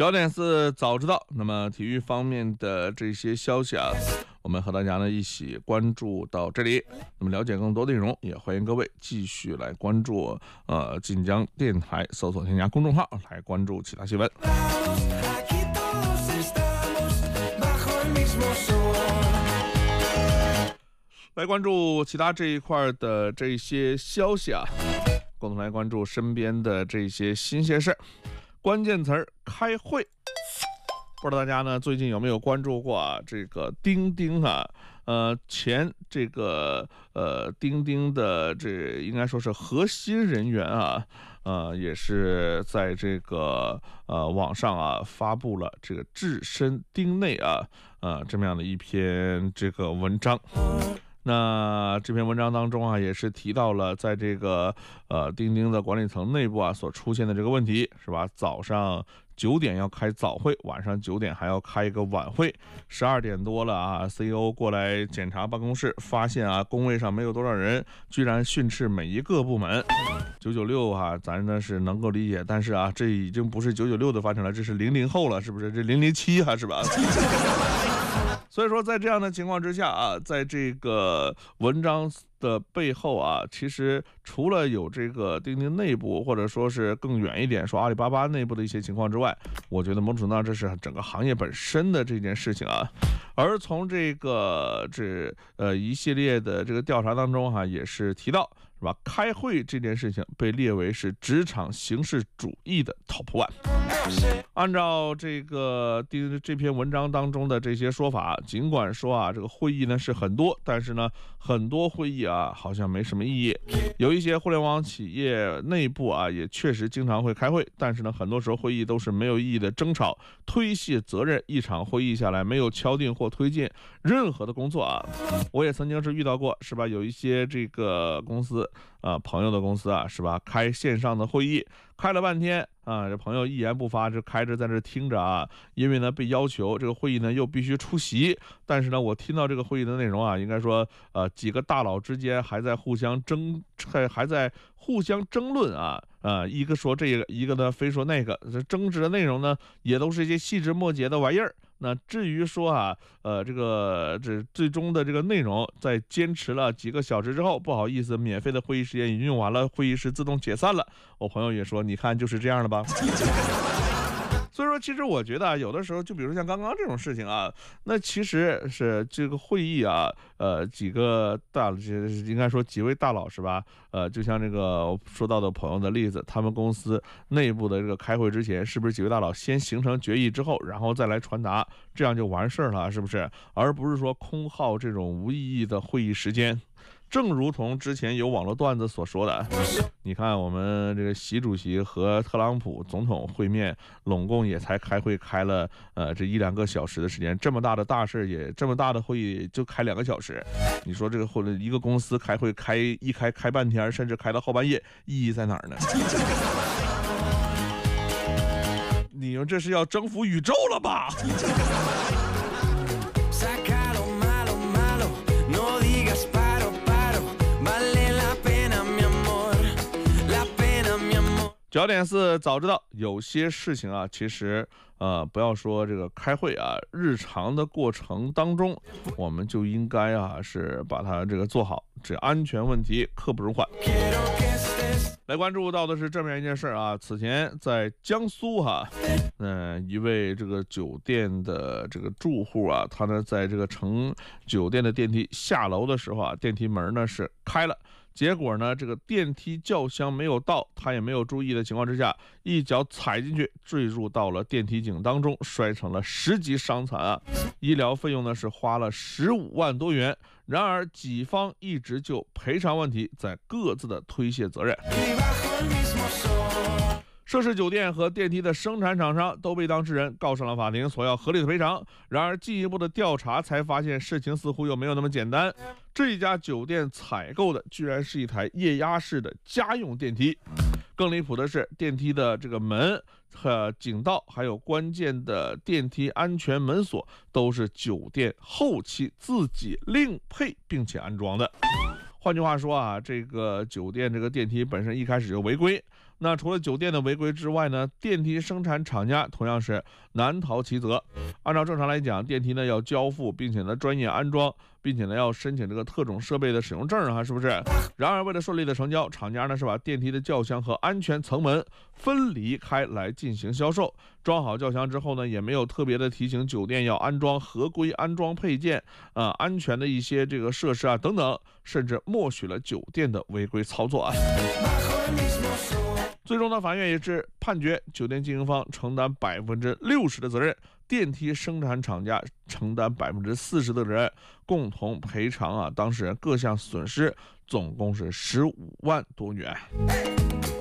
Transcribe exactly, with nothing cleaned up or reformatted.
焦点是早知道。那么体育方面的这些消息啊，我们和大家呢一起关注到这里。那么了解更多内容，也欢迎各位继续来关注呃晋江电台，搜索添加公众号来关注其他新闻。来关注其他这一块的这些消息啊，共同来关注身边的这些新鲜事。关键词儿开会，不知道大家呢最近有没有关注过啊？这个钉钉啊，呃，前这个呃钉钉的这应该说是核心人员啊，呃，也是在这个呃网上啊发布了这个置身钉内啊，呃这么样的一篇这个文章。那这篇文章当中啊，也是提到了在这个呃钉钉的管理层内部啊所出现的这个问题，是吧？早上九点要开早会，晚上九点还要开一个晚会，十二点多了啊 ，C E O 过来检查办公室，发现啊工位上没有多少人，居然训斥每一个部门。九九六啊，咱呢是能够理解，但是啊，这已经不是九九六的发展了，这是零零后了，是不是？这零零七还是吧？所以说，在这样的情况之下啊，在这个文章的背后啊，其实除了有这个钉钉内部，或者说是更远一点说阿里巴巴内部的一些情况之外，我觉得某种程度上这是整个行业本身的这件事情啊。而从这个这呃一系列的这个调查当中哈、啊，也是提到是吧？开会这件事情被列为是职场形式主义的 top one。按照这个这篇文章当中的这些说法，尽管说啊，这个会议呢是很多，但是呢，很多会议啊好像没什么意义。有一些互联网企业内部啊，也确实经常会开会，但是呢，很多时候会议都是没有意义的争吵、推卸责任。一场会议下来，没有敲定或推进任何的工作啊。我也曾经是遇到过，是吧？有一些这个公司啊、呃，朋友的公司啊，是吧？开线上的会议，开了半天。啊，这朋友一言不发，就开着在这听着啊。因为呢被要求这个会议呢又必须出席，但是呢我听到这个会议的内容啊，应该说呃几个大佬之间还在互相争，还还在互相争论啊。呃，一个说这个，一个呢非说那个，这争执的内容呢也都是一些细枝末节的玩意儿。那至于说啊，呃，这个这最终的这个内容，在坚持了几个小时之后，不好意思，免费的会议时间已经用完了，会议室自动解散了。我朋友也说，你看就是这样的吧。所以说，其实我觉得啊，有的时候，就比如像刚刚这种事情啊，那其实是这个会议啊，呃，几个大，应该说几位大佬是吧？呃，就像这个说到的朋友的例子，他们公司内部的这个开会之前，是不是几位大佬先形成决议之后，然后再来传达，这样就完事儿了，是不是？而不是说空耗这种无意义的会议时间。正如同之前有网络段子所说的，你看我们这个习主席和特朗普总统会面，拢共也才开会开了呃这一两个小时的时间，这么大的大事也这么大的会议就开两个小时，你说这个或者一个公司开会开一开开半天，甚至开到后半夜，意义在哪儿呢？你们这是要征服宇宙了吧？焦点是早知道，有些事情啊，其实呃，不要说这个开会啊，日常的过程当中，我们就应该啊，是把它这个做好，这安全问题刻不容缓。来关注到的是这么样一件事啊，此前在江苏哈、啊，嗯、呃，一位这个酒店的这个住户啊，他呢在这个乘酒店的电梯下楼的时候啊，电梯门呢是开了。结果呢，这个电梯轿厢没有到，他也没有注意的情况之下，一脚踩进去，坠入到了电梯井当中，摔成了十级伤残啊！医疗费用呢是花了十五万多元。然而，己方一直就赔偿问题在各自的推卸责任。涉事酒店和电梯的生产厂商都被当事人告上了法庭，索要合理的赔偿。然而进一步的调查才发现，事情似乎又没有那么简单。这一家酒店采购的居然是一台液压式的家用电梯。更离谱的是，电梯的这个门和井道还有关键的电梯安全门锁都是酒店后期自己另配并且安装的。换句话说啊，这个酒店这个电梯本身一开始就违规， 那除了酒店的违规之外呢，电梯生产厂家同样是难逃其责。按照正常来讲，电梯呢要交付，并且呢专业安装，并且呢要申请这个特种设备的使用证啊，是不是？然而为了顺利的成交，厂家呢是把电梯的轿厢和安全层门分离开来进行销售。装好轿厢之后呢，也没有特别的提醒酒店要安装合规安装配件啊、呃，安全的一些这个设施啊等等，甚至默许了酒店的违规操作啊。最终呢，法院也是判决酒店经营方承担百分之六十的责任，电梯生产厂家承担百分之四十的责任，共同赔偿啊当事人各项损失，总共是十五万多元。